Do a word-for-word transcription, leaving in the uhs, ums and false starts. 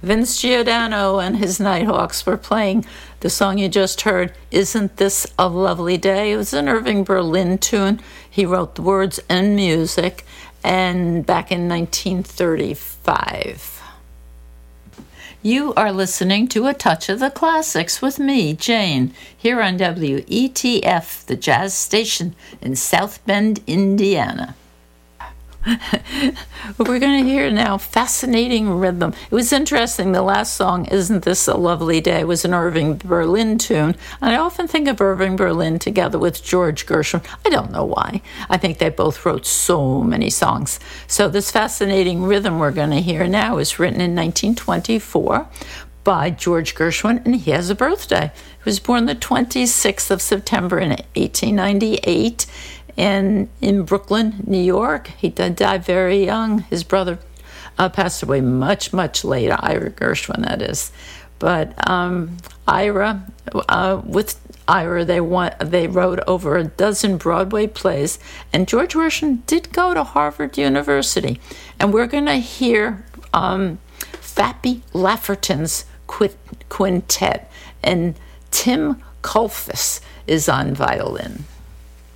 Vince Giordano and his Nighthawks were playing the song you just heard, Isn't This a Lovely Day? It was an Irving Berlin tune. He wrote the words and music, and back in nineteen thirty-five. You are listening to A Touch of the Classics with me, Jane, here on W E T F, the jazz station in South Bend, Indiana. We're going to hear now Fascinating Rhythm. It was interesting. The last song, Isn't This a Lovely Day, was an Irving Berlin tune. And I often think of Irving Berlin together with George Gershwin. I don't know why. I think they both wrote so many songs. So this Fascinating Rhythm we're going to hear now is written in nineteen twenty-four by George Gershwin, and he has a birthday. He was born the twenty-sixth of September in eighteen ninety-eight. And in Brooklyn, New York. He did die very young. His brother uh, passed away much, much later, Ira Gershwin, that is. But um, Ira, uh, with Ira, they want, they wrote over a dozen Broadway plays, and George Gershwin did go to Harvard University. And we're going to hear um, Fappy Lafferton's quintet, and Tim Colfax is on violin.